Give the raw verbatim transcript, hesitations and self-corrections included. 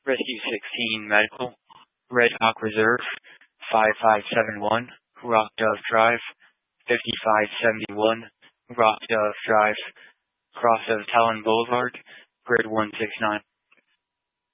Rescue sixteen Medical, Red Hawk Reserve, five five seven one, Rock Dove Drive, fifty-five seventy-one, Rock Dove Drive, cross of Talon Boulevard, grid one six nine.